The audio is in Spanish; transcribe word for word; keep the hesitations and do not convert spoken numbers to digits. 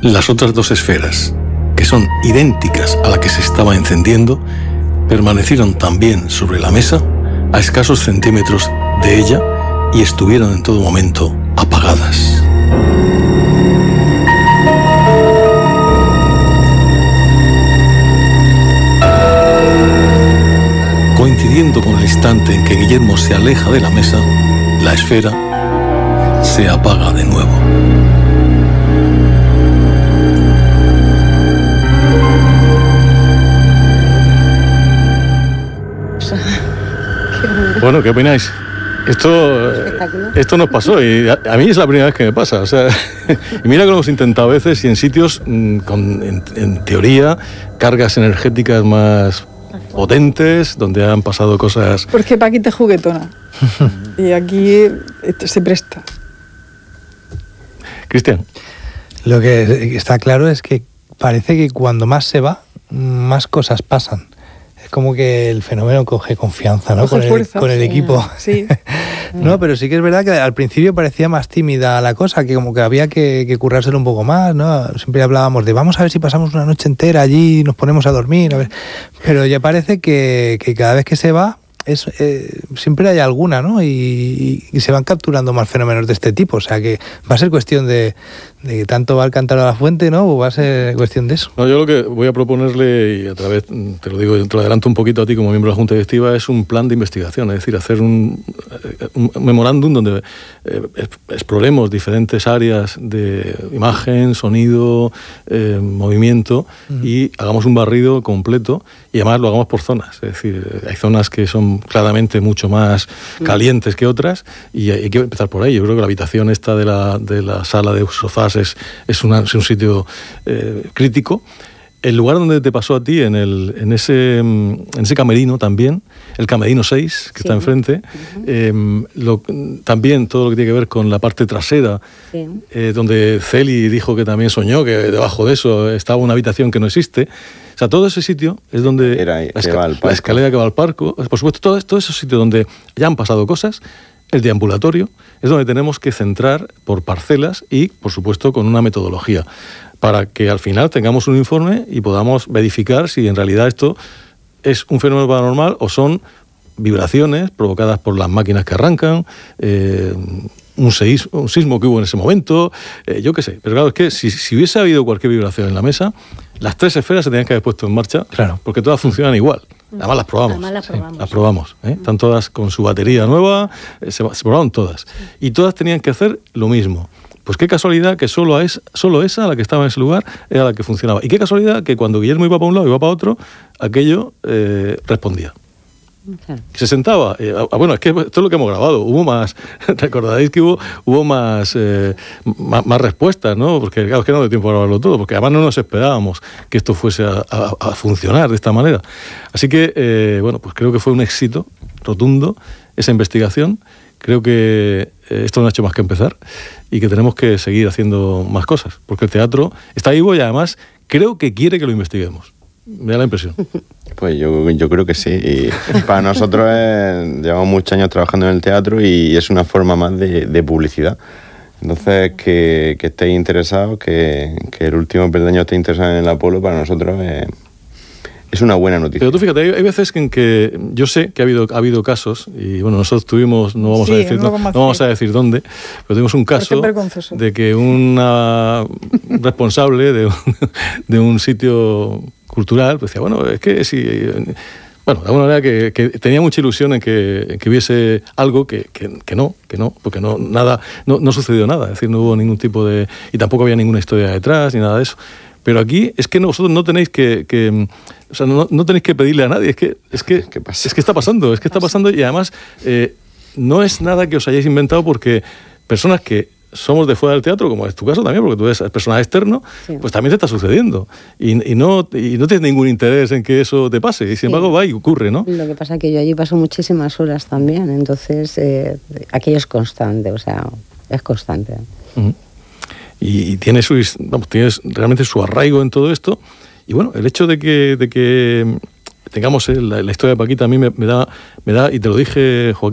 Las otras dos esferas, que son idénticas a la que se estaba encendiendo, permanecieron también sobre la mesa a escasos centímetros de ella y estuvieron en todo momento apagadas. Coincidiendo con el instante en que Guillermo se aleja de la mesa, la esfera se apaga de nuevo. Bueno, ¿qué opináis? Esto, esto nos pasó y a, a mí es la primera vez que me pasa. O sea, y mira que lo hemos intentado a veces y en sitios mm, con, en, en teoría, cargas energéticas más potentes, donde han pasado cosas... Porque Paquita es juguetona y aquí se presta. Cristian. Lo que está claro es que parece que cuando más se va, más cosas pasan. Es como que el fenómeno coge confianza, ¿no? Coge con el, fuerza. con el Sí. equipo. Sí. No, pero sí que es verdad que al principio parecía más tímida la cosa, que como que había que, que currárselo un poco más, ¿no? Siempre hablábamos de vamos a ver si pasamos una noche entera allí y nos ponemos a dormir, a ver. Pero ya parece que, que cada vez que se va, es, eh, siempre hay alguna, ¿no? Y, y se van capturando más fenómenos de este tipo, o sea que va a ser cuestión de, de que tanto va el cántaro a la fuente, ¿no? O va a ser cuestión de eso. No, yo lo que voy a proponerle, y a través, te lo digo, te lo adelanto un poquito a ti como miembro de la Junta Directiva, es un plan de investigación, es decir, hacer un, un memorándum donde eh, exploremos diferentes áreas de imagen, sonido, eh, movimiento, uh-huh. y hagamos un barrido completo y además lo hagamos por zonas, es decir, hay zonas que son claramente mucho más calientes que otras y hay que empezar por ahí. Yo creo que la habitación esta de la, de la sala de sofás es, es, una, es un sitio eh, crítico. El lugar donde te pasó a ti, en, el, en, ese, en ese camerino también, el camerino seis, que sí. está enfrente, uh-huh. eh, lo, también todo lo que tiene que ver con la parte trasera, sí. eh, donde Celi dijo que también soñó que debajo de eso estaba una habitación que no existe. O sea, todo ese sitio es donde... Era, la, esca- la escalera que va al parco, por supuesto, todo, todo ese sitio donde ya han pasado cosas, el deambulatorio, es donde tenemos que centrar por parcelas y, por supuesto, con una metodología, para que al final tengamos un informe y podamos verificar si en realidad esto es un fenómeno paranormal o son vibraciones provocadas por las máquinas que arrancan, eh, un, seis, un sismo que hubo en ese momento, eh, yo qué sé. Pero claro, es que si, si hubiese habido cualquier vibración en la mesa, las tres esferas se tenían que haber puesto en marcha, claro, porque todas funcionan igual. Además las probamos. Además las probamos. Sí, las probamos. ¿eh? Están todas con su batería nueva, eh, se, se probaron todas. Sí. Y todas tenían que hacer lo mismo. Pues qué casualidad que solo, es, solo esa, la que estaba en ese lugar, era la que funcionaba. Y qué casualidad que cuando Guillermo iba para un lado y iba para otro, aquello eh, respondía. Claro. Se sentaba. Eh, ah, bueno, es que esto es lo que hemos grabado. Hubo más. Recordaréis que hubo, hubo más, eh, más, más respuestas, ¿no? Porque claro, es que no da tiempo a grabarlo todo, porque además no nos esperábamos que esto fuese a, a, a funcionar de esta manera. Así que, eh, bueno, pues creo que fue un éxito rotundo esa investigación. Creo que eh, esto no ha hecho más que empezar y que tenemos que seguir haciendo más cosas, porque el teatro está vivo y además creo que quiere que lo investiguemos. Me da la impresión. Pues yo, yo creo que sí. Y para nosotros es, llevamos muchos años trabajando en el teatro y es una forma más de, de publicidad. Entonces, que, que estéis interesados, que, que el último peldaño esté interesado en el Apolo, para nosotros es, es una buena noticia. Pero tú fíjate, hay, hay veces en que yo sé que ha habido, ha habido casos, y bueno, nosotros tuvimos, no vamos, sí, a, decir, no, no vamos a decir dónde, pero tuvimos un caso de que una responsable de un, de un sitio cultural pues decía, bueno, es que si... Bueno, de alguna manera que, que tenía mucha ilusión en que, en que hubiese algo que, que, que no, que no, porque no, nada, no, no sucedió nada, es decir, no hubo ningún tipo de... y tampoco había ninguna historia detrás, ni nada de eso. Pero aquí es que no, vosotros no tenéis que... que o sea, no, no tenéis que pedirle a nadie, es que, es que, ¿Qué pasa? es que está pasando, es que está pasando y además eh, no es nada que os hayáis inventado porque personas que somos de fuera del teatro, como es tu caso también, porque tú eres personaje externo, sí. pues también te está sucediendo. Y, y, no, y no tienes ningún interés en que eso te pase. Y sin embargo sí. va y ocurre, ¿no? Lo que pasa es que yo allí paso muchísimas horas también, entonces eh, aquello es constante, o sea, es constante. Uh-huh. Y, y tiene su, vamos, tienes realmente su arraigo en todo esto. Y bueno, el hecho de que, de que tengamos la, la historia de Paquita a mí me, me, da, me da, y te lo dije, Joaquín,